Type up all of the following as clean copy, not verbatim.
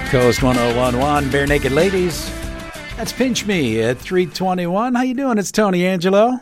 Coast 1011, Bare Naked Ladies. That's Pinch Me at 321. How you doing? It's Tony Angelo.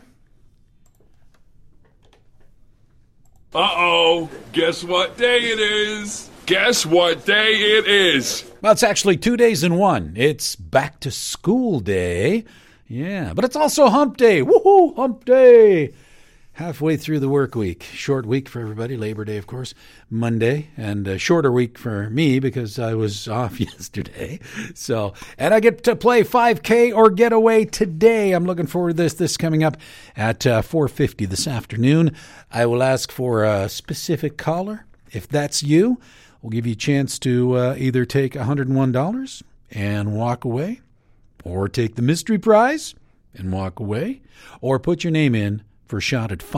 Uh-oh. Guess what day it is? Guess what day it is? Well, it's actually 2 days in one. It's back to school day. Yeah, but it's also hump day. Woohoo, hump day. Halfway through the work week. Short week for everybody. Labor Day, of course, Monday. And a shorter week for me because I was off yesterday. And I get to play 5K or Getaway today. I'm looking forward to this. This coming up at 4:50 this afternoon. I will ask for a specific caller. If that's you, we'll give you a chance to either take $101 and walk away, or take the mystery prize and walk away, or put your name in for a shot at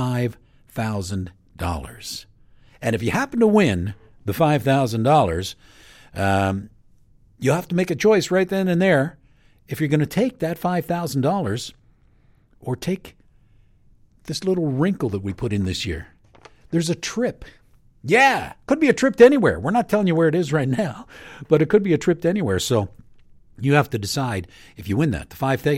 $5,000. And if you happen to win the $5,000, you'll have to make a choice right then and there if you're going to take that $5,000 or take this little wrinkle that we put in this year. There's a trip. Yeah, could be a trip to anywhere. We're not telling you where it is right now, but it could be a trip to anywhere. So you have to decide if you win that, the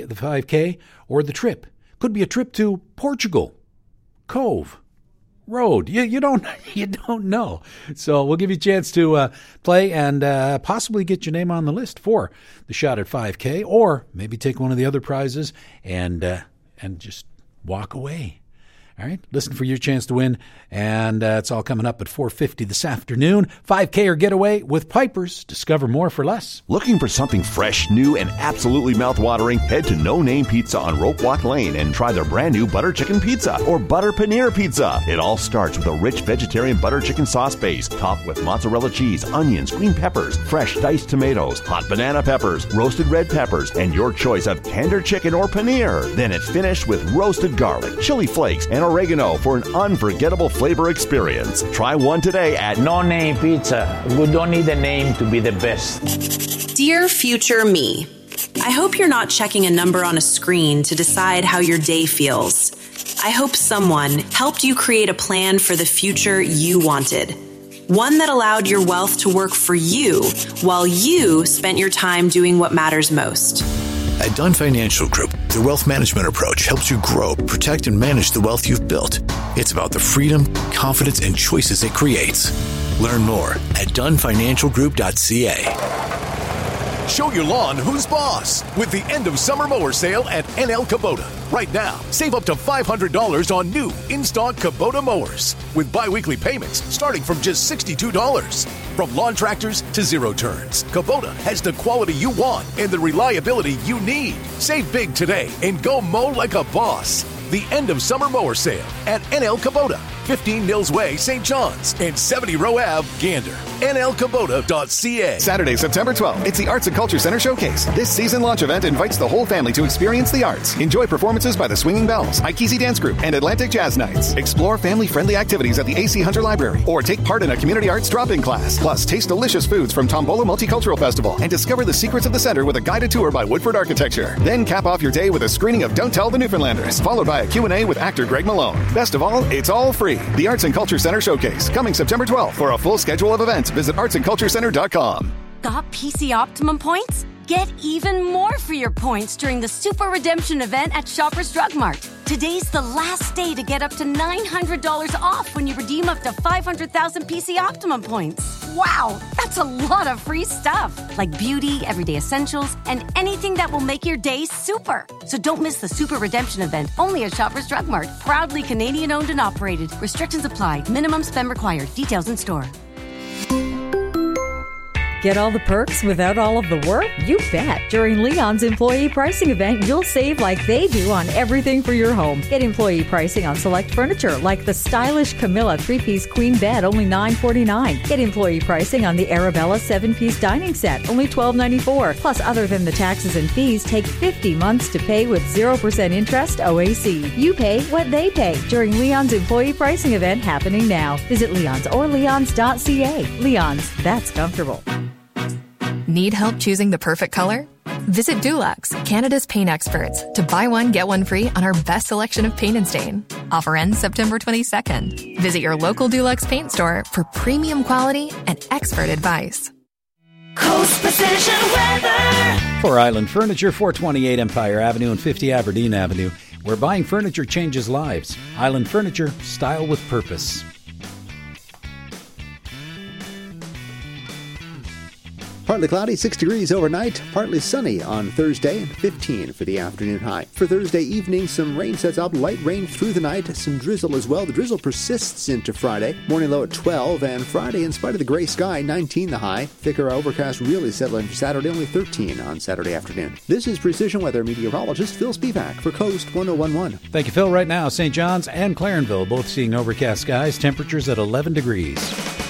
5K or the trip. Could be a trip to Portugal, Cove, Road. You don't know. So we'll give you a chance to play and possibly get your name on the list for the shot at 5K, or maybe take one of the other prizes and just walk away. All right, listen for your chance to win, and it's all coming up at 4:50 this afternoon. 5K or Getaway with Pipers. Discover more for less. Looking for something fresh, new, and absolutely mouth-watering? Head to No Name Pizza on Rope Walk Lane and try their brand new butter chicken pizza or butter paneer pizza. It all starts with a rich vegetarian butter chicken sauce base, topped with mozzarella cheese, onions, green peppers, fresh diced tomatoes, hot banana peppers, roasted red peppers, and your choice of tender chicken or paneer. Then it's finished with roasted garlic, chili flakes, and oregano for an unforgettable flavor experience. Try one today at No Name Pizza. We don't need a name to be the best. Dear future me, I hope you're not checking a number on a screen to decide how your day feels. I hope someone helped you create a plan for the future you wanted. One that allowed your wealth to work for you while you spent your time doing what matters most. At Dunn Financial Group, the wealth management approach helps you grow, protect, and manage the wealth you've built. It's about the freedom, confidence, and choices it creates. Learn more at dunfinancialgroup.ca. Show your lawn who's boss with the end of summer mower sale at NL Kubota. Right now, save up to $500 on new in-stock Kubota mowers with bi-weekly payments starting from just $62. From lawn tractors to zero turns, Kubota has the quality you want and the reliability you need. Save big today and go mow like a boss. The end of summer mower sale at NL Kubota, 15 Mills Way, St. John's, and 70 Row Ave, Gander. NLKubota.ca. Saturday, September 12th, it's the Arts and Culture Center Showcase. This season launch event invites the whole family to experience the arts. Enjoy performances by the Swinging Bells, Ikesi Dance Group, and Atlantic Jazz Nights. Explore family-friendly activities at the A.C. Hunter Library, or take part in a community arts drop-in class. Plus, taste delicious foods from Tombola Multicultural Festival and discover the secrets of the center with a guided tour by Woodford Architecture. Then cap off your day with a screening of Don't Tell the Newfoundlanders, followed by a Q&A with actor Greg Malone. Best of all, it's all free. The Arts and Culture Center Showcase, coming September 12th. For a full schedule of events, visit artsandculturecenter.com. Got PC Optimum points? Get even more for your points during the Super Redemption event at Shoppers Drug Mart. Today's the last day to get up to $900 off when you redeem up to 500,000 PC Optimum points. Wow, that's a lot of free stuff, like beauty, everyday essentials, and anything that will make your day super. So don't miss the Super Redemption event, only at Shoppers Drug Mart. Proudly Canadian owned and operated. Restrictions apply. Minimum spend required. Details in store. Get all the perks without all of the work? You bet. During Leon's employee pricing event, you'll save like they do on everything for your home. Get employee pricing on select furniture like the stylish Camilla 3-piece queen bed, only $9.49. Get employee pricing on the Arabella 7-piece dining set, only $12.94. Plus, other than the taxes and fees, take 50 months to pay with 0% interest OAC. You pay what they pay during Leon's employee pricing event happening now. Visit Leon's or leons.ca. Leon's, that's comfortable. Need help choosing the perfect color? Visit Dulux, Canada's paint experts, to buy one, get one free on our best selection of paint and stain. Offer ends September 22nd. Visit your local Dulux paint store for premium quality and expert advice. Coast Precision Weather. For Island Furniture, 428 Empire Avenue and 50 Aberdeen Avenue, where buying furniture changes lives. Island Furniture, style with purpose. Partly cloudy, 6 degrees overnight. Partly sunny on Thursday, 15 for the afternoon high. For Thursday evening, some rain sets up, light rain through the night, some drizzle as well. The drizzle persists into Friday. Morning low at 12, and Friday, in spite of the gray sky, 19 the high. Thicker overcast really settling for Saturday, only 13 on Saturday afternoon. This is Precision Weather meteorologist Phil Spivak for Coast 1011. Thank you, Phil. Right now, St. John's and Clarenville both seeing overcast skies, temperatures at 11 degrees.